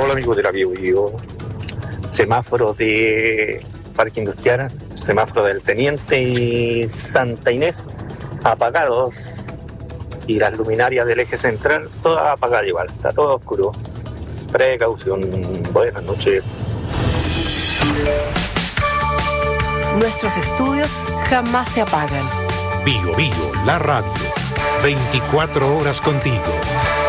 Hola amigos de la Bio. Semáforo de Parque Industrial, semáforo del Teniente y Santa Inés apagados, y las luminarias del eje central todas apagadas igual, está todo oscuro. Precaución. Buenas noches. Nuestros estudios jamás se apagan. Bio, la radio. 24 horas contigo.